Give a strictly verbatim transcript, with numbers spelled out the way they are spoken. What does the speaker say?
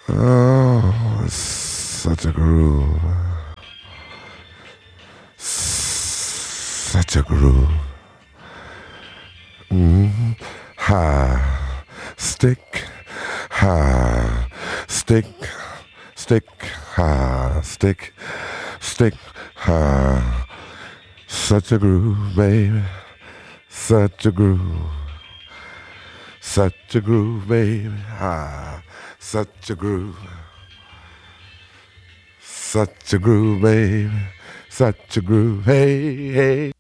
Oh, it's such a groove. Such a groove. Mm-hmm. Ha, stick, ha, stick, stick, ha, stick, stick, ha. Such a groove, baby. Such a groove. Such a groove, baby. Ah, such a groove. Such a groove, baby. Such a groove. Hey, hey.